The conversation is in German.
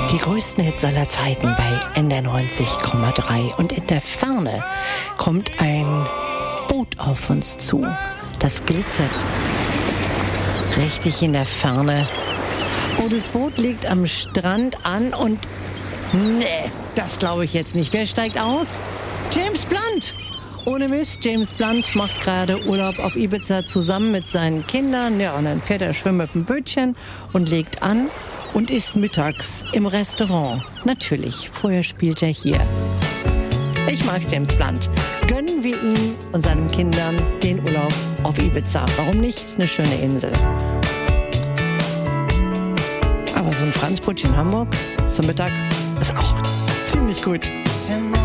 Die größten Hits aller Zeiten bei NDR 90,3. Und in der Ferne kommt ein Boot auf uns zu. Das glitzert richtig in der Ferne. Oh, das Boot liegt am Strand an und... Nee, das glaube ich jetzt nicht. Wer steigt aus? James Blunt! Ohne Mist, James Blunt macht gerade Urlaub auf Ibiza zusammen mit seinen Kindern. Ja, und dann fährt er schwimmen mit dem Bötchen und legt an und isst mittags im Restaurant. Natürlich, vorher spielt er hier. Ich mag James Blunt. Gönnen wir ihm und seinen Kindern den Urlaub auf Ibiza. Warum nicht? Ist eine schöne Insel. Aber so ein Franzbrötchen in Hamburg zum Mittag ist auch ziemlich gut.